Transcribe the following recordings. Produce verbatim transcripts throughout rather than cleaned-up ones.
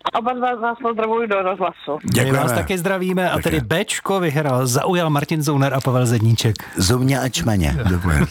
Oba dva vás pozdravuji do rozhlasu. My vás taky zdravíme a Taky. tedy Bčko vyhrál, zaujal Martin Zouner a Pavel Zedníček. Zouně a čmeně. Dobře.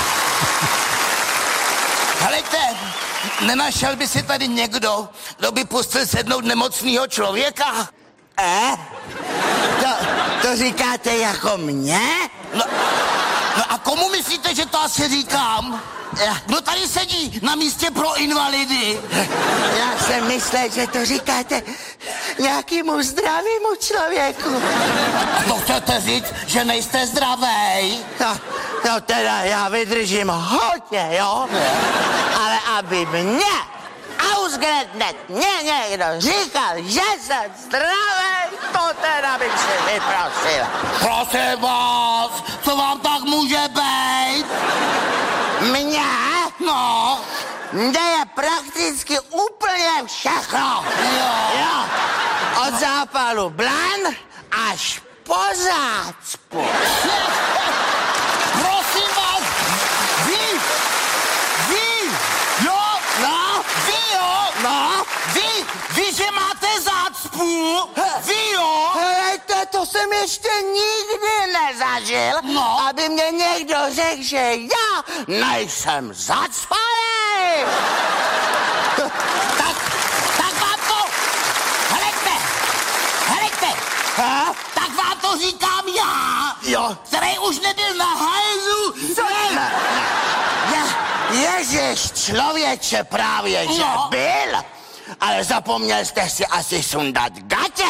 Helejte, nenašel by si tady někdo, kdo by pustil sednout nemocného člověka? Eh? To, to říkáte jako mě? No, no a komu myslíte, že to asi říkám? Kdo tady sedí na místě pro invalidy? Já jsem myslel, že to říkáte nějakému zdravému člověku. To chcete říct, že nejste zdravej? No, no teda já vydržím hodně, jo? Ale aby mě ausgerechnet mě někdo říkal, že jsem zdravý, to teda bych si vyprosil. Prosím vás, co vám tak může být? Mně? No. Mně je prakticky úplně všechno. Jo. Jo. Od zápalu blan až po zácpu. Prosím vás, vy, vy, jo, No, vy jo, no. vy, vy, že máte zácpu, vy jo. Helejte, to jsem ještě nikdy nezažil, No. aby mě někdo řekl, že já nejsem zacpaný. Tak, tak vám to, helejte, helejte, Ha? tak vám to říkám já, Jo. který už nebyl na hajzu. Co? Ne, ne. Ježiš, člověče, právě, že No. byl. Ale zapomněl jste si asi sundat gatě.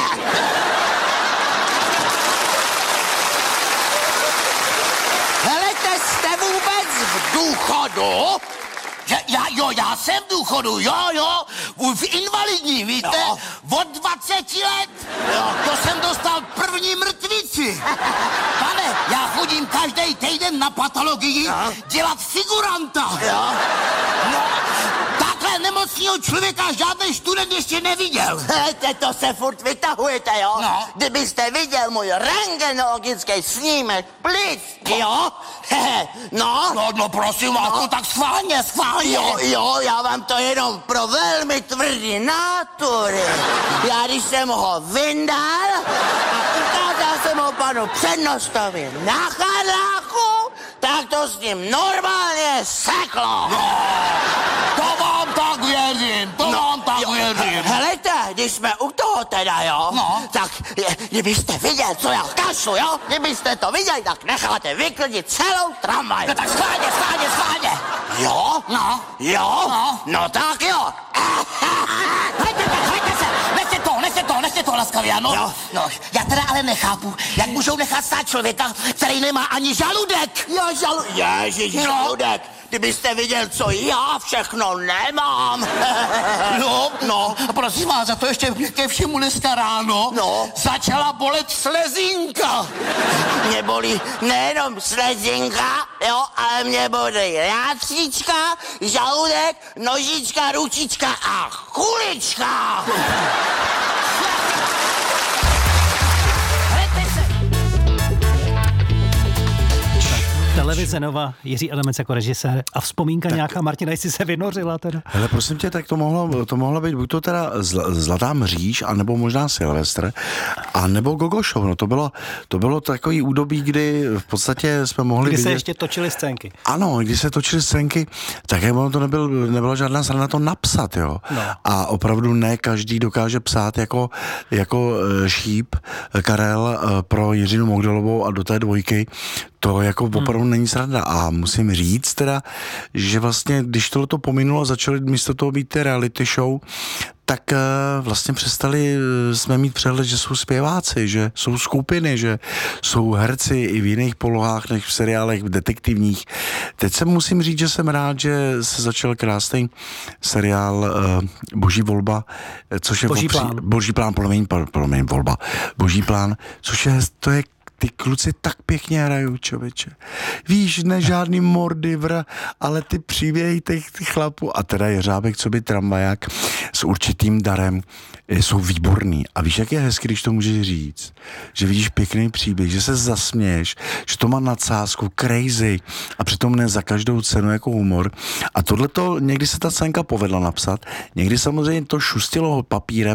Helejte, jste vůbec v důchodu? Já, já, jo, já jsem v důchodu, jo, jo, v invalidní, víte, Jo. od dvaceti let, Jo. to jsem dostal první mrtvici. Pane, já chodím každý týden na patologii Jo. dělat figuranta. Jo. No, takhle nemocného člověka žádný student ještě neviděl. Helejte, to se furt vytahujete, jo? No. Kdybyste viděl můj rentgenologický snímek plic, jo? Hehe, no. No, no, prosím vás, No. no, tak schválně, schválně. Jo, jo, já vám to jenom pro velmi tvrdý nátury. Já když jsem ho vyndal a ukázal jsem ho panu přednostovi na Charláku, tak to s ním normálně seklo. To vám tak věřím, to No, vám tak jo, věřím. Helejte, když jsme u toho teda, jo, No. tak je, kdybyste viděl, co já kašlu, jo, kdybyste to viděli, tak necháte vyklidit celou tramvaj. No tak schválně, schválně, schválně. Jo? No. Jo? No. No tak jo. Hejte se, hejte se, nechte to, nechte to, nechte to laskavě, ano? Jo. No, já teda ale nechápu, jak můžou nechat stát člověka, který nemá ani žaludek. Já žalu... Ježiš, No. žaludek. Kdybyste viděl, co já všechno nemám. No, No. a prosím vás, za to ještě ke všemu dneska ráno No. začala bolet slezinka. Mě bolí nejenom slezinka, jo, ale mě bolí rátříčka, žaludek, nožička, ručička a kulička. Hejte se. Televize Nova, Jiří Adamec jako režisér a vzpomínka tak. nějaká, Martina, jestli se vynořila teda. Hele, prosím tě, tak to mohlo, to mohlo být buď to teda zl, Zlatá mříž, anebo možná Silvestr, anebo Gogo Show. No to bylo, to bylo takový údobí, kdy v podstatě jsme mohli Kdy vidět... se ještě točily scénky. Ano, když se točily scénky, tak ono to nebyl, nebyla žádná sranda to napsat, jo. No. A opravdu ne každý dokáže psát jako, jako šíp Karel pro Jiřinu Mogdalovou a do té dvojky. To jako opravdu hmm. není sranda. A musím říct teda, že vlastně, když tohleto pominulo a začaly místo toho být ty reality show, tak uh, vlastně přestali uh, jsme mít přehled, že jsou zpěváci, že jsou skupiny, že jsou herci i v jiných polohách než v seriálech detektivních. Teď se musím říct, že jsem rád, že se začal krásný seriál uh, Boží volba, což je Boží opří, plán. Boží plán, promiň, promiň, volba. Boží plán, což je, to je ty kluci tak pěkně hrajou, člověče. Víš, ne žádný mordivr, ale ty příběhy těch ty chlapů a teda Jeřábek, co by tramvaják s určitým darem, jsou výborný. A víš, jak je hezky, když to můžeš říct? Že vidíš pěkný příběh, že se zasměješ, že to má nadsázku, crazy a přitom ne za každou cenu jako humor. A tohleto, někdy se ta scénka povedla napsat, někdy samozřejmě to šustilo papírem,